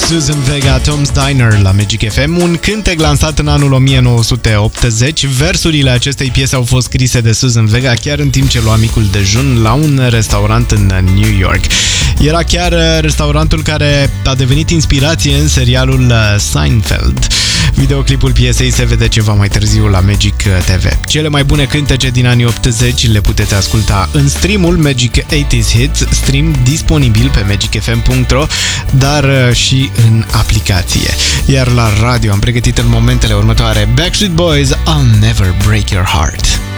Susan Vega, Tom's Diner la Magic FM, un cântec lansat în anul 1980. Versurile acestei piese au fost scrise de Susan Vega chiar în timp ce lua micul dejun la un restaurant în New York. Era chiar restaurantul care a devenit inspirație în serialul Seinfeld. Videoclipul piesei se vede ceva mai târziu la Magic TV. Cele mai bune cântece din anii 80 le puteți asculta în streamul Magic 80s Hits, stream disponibil pe magicfm.ro, dar și în aplicație. Iar la radio am pregătit în momentele următoare Backstreet Boys, I'll Never Break Your Heart.